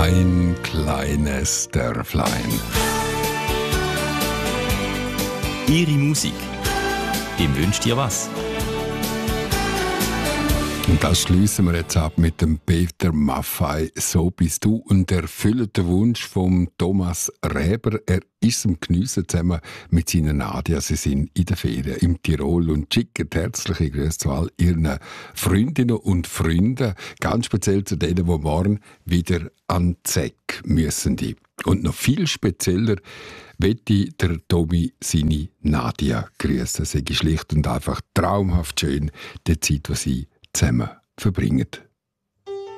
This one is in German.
Ein kleines Dörflein. Ihre Musik. Wem wünscht ihr was? Und das schließen wir jetzt ab mit dem Peter Maffay. «So bist du» und erfüllt den Wunsch von Thomas Räber. Er ist am Geniessen zusammen mit seiner Nadia. Sie sind in der Ferien im Tirol und schicken herzliche Grüße zu all ihren Freundinnen und Freunden. Ganz speziell zu denen, die morgen wieder an die Zeck müssen. Und noch viel spezieller möchte der Tommy seine Nadia grüßen. Es sei schlicht und einfach traumhaft schön, die Zeit, die sie zusammen verbringen.